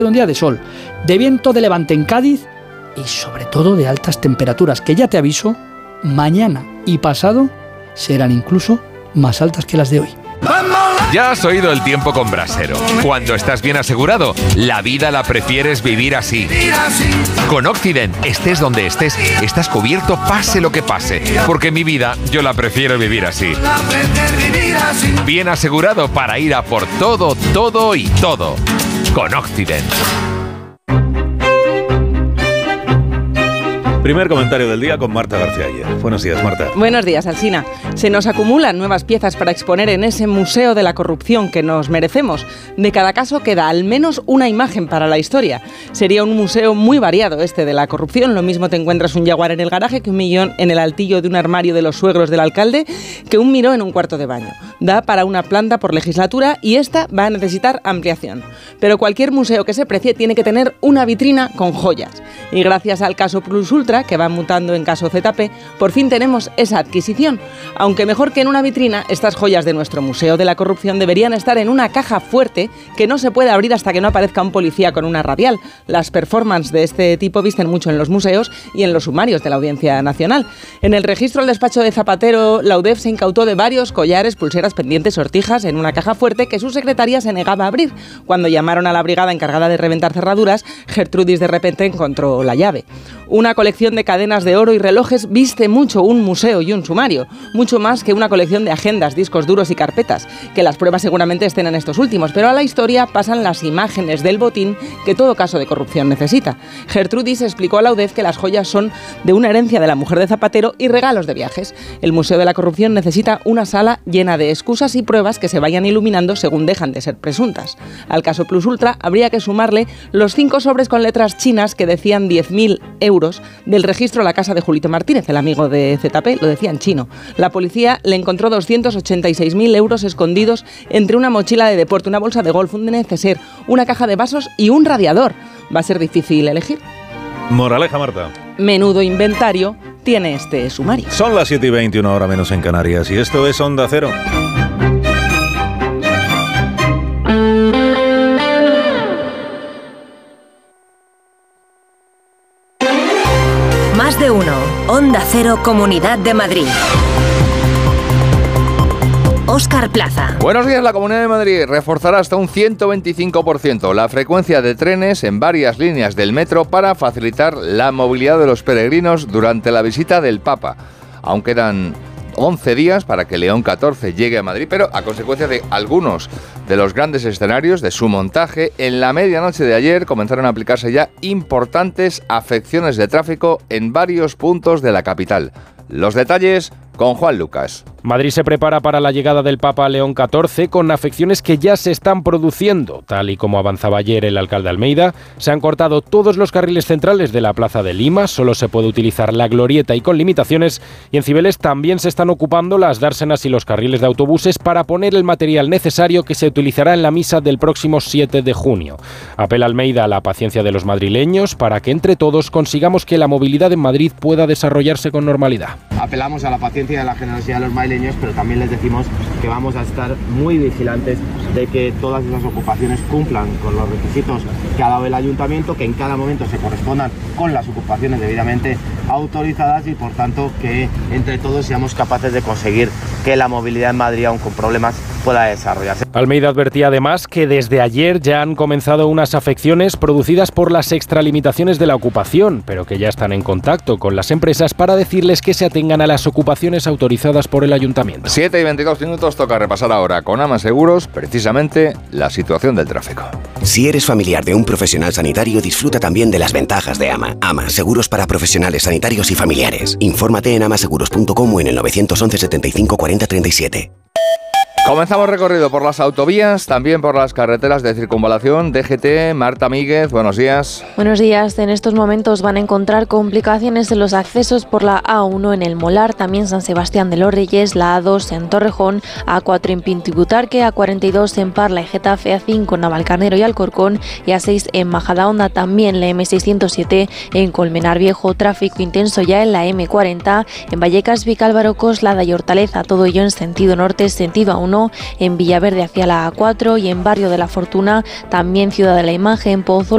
un día de sol, de viento de levante en Cádiz y sobre todo de altas temperaturas, que ya te aviso, mañana y pasado serán incluso más altas que las de hoy. Ya has oído el tiempo con Brasero. Cuando estás bien asegurado, la vida la prefieres vivir así. Con Occident, estés donde estés, estás cubierto pase lo que pase. Porque mi vida, yo la prefiero vivir así. Bien asegurado para ir a por todo, todo y todo. Con Occident. Primer comentario del día con Marta García Ayer. Buenos días, Marta. Buenos días, Alsina. Se nos acumulan nuevas piezas para exponer en ese museo de la corrupción que nos merecemos. De cada caso queda al menos una imagen para la historia. Sería un museo muy variado este de la corrupción. Lo mismo te encuentras un jaguar en el garaje que un millón en el altillo de un armario de los suegros del alcalde, que un miró en un cuarto de baño. Da para una planta por legislatura y esta va a necesitar ampliación. Pero cualquier museo que se precie tiene que tener una vitrina con joyas. Y gracias al caso Plus Ultra, que va mutando en caso ZP, por fin tenemos esa adquisición. Aunque mejor que en una vitrina, estas joyas de nuestro Museo de la Corrupción deberían estar en una caja fuerte que no se puede abrir hasta que no aparezca un policía con una radial. Las performances de este tipo visten mucho en los museos y en los sumarios de la Audiencia Nacional. En el registro del despacho de Zapatero, la UDEF se incautó de varios collares, pulseras, pendientes, sortijas en una caja fuerte que su secretaría se negaba a abrir. Cuando llamaron a la brigada encargada de reventar cerraduras, Gertrudis de repente encontró la llave. Una colección de cadenas de oro y relojes viste mucho un museo y un sumario, mucho más que una colección de agendas, discos duros y carpetas, que las pruebas seguramente estén en estos últimos, pero a la historia pasan las imágenes del botín que todo caso de corrupción necesita. Gertrudis explicó a la UDEF que las joyas son de una herencia de la mujer de Zapatero y regalos de viajes. El Museo de la Corrupción necesita una sala llena de excusas y pruebas que se vayan iluminando según dejan de ser presuntas. Al caso Plus Ultra habría que sumarle los 5 sobres con letras chinas que decían 10.000 euros del registro a la casa de Julito Martínez, el amigo de ZP, lo decía en chino. La policía le encontró 286.000 euros escondidos entre una mochila de deporte, una bolsa de golf, un neceser, una caja de vasos y un radiador. Va a ser difícil elegir. Moraleja, Marta. Menudo inventario tiene este sumario. Son las 7:20, una hora menos en Canarias, y esto es Onda Cero. Más de uno. Onda Cero, Comunidad de Madrid. Óscar Plaza. Buenos días. La Comunidad de Madrid reforzará hasta un 125% la frecuencia de trenes en varias líneas del metro para facilitar la movilidad de los peregrinos durante la visita del Papa. Aún quedan 11 días para que León XIV llegue a Madrid, pero a consecuencia de algunos de los grandes escenarios de su montaje, en la medianoche de ayer comenzaron a aplicarse ya importantes afecciones de tráfico en varios puntos de la capital. Los detalles con Juan Lucas. Madrid se prepara para la llegada del Papa León XIV con afecciones que ya se están produciendo. Tal y como avanzaba ayer el alcalde Almeida, se han cortado todos los carriles centrales de la Plaza de Lima, solo se puede utilizar la glorieta y con limitaciones, y en Cibeles también se están ocupando las dársenas y los carriles de autobuses para poner el material necesario que se utilizará en la misa del próximo 7 de junio. Apela Almeida a la paciencia de los madrileños para que entre todos consigamos que la movilidad en Madrid pueda desarrollarse con normalidad. Apelamos a la paciencia y a la generosidad de los madrileños, pero también les decimos que vamos a estar muy vigilantes de que todas esas ocupaciones cumplan con los requisitos que ha dado el ayuntamiento, que en cada momento se correspondan con las ocupaciones debidamente autorizadas y por tanto que entre todos seamos capaces de conseguir que la movilidad en Madrid, aun con problemas, pueda desarrollarse. Almeida advertía además que desde ayer ya han comenzado unas afecciones producidas por las extralimitaciones de la ocupación, pero que ya están en contacto con las empresas para decirles que se atengan a las ocupaciones autorizadas por el ayuntamiento. 7:22, toca repasar ahora con AMA Seguros precisamente la situación del tráfico. Si eres familiar de un profesional sanitario, disfruta también de las ventajas de AMA. AMA, seguros para profesionales sanitarios y familiares. Infórmate en amaseguros.com o en el 911 75 40 37. Comenzamos recorrido por las autovías, también por las carreteras de circunvalación. DGT, Marta Míguez, buenos días. Buenos días. En estos momentos van a encontrar complicaciones en los accesos por la A1 en El Molar, también San Sebastián de los Reyes, la A2 en Torrejón, A4 en Pinto y Butarque, A42 en Parla y Getafe, A5 en Navalcarnero y Alcorcón y A6 en Majadahonda, también la M607 en Colmenar Viejo. Tráfico intenso ya en la M40, en Vallecas, Vicálvaro, Coslada y Hortaleza, todo ello en sentido norte, sentido A1, en Villaverde hacia la A4 y en Barrio de la Fortuna, también Ciudad de la Imagen, Pozo,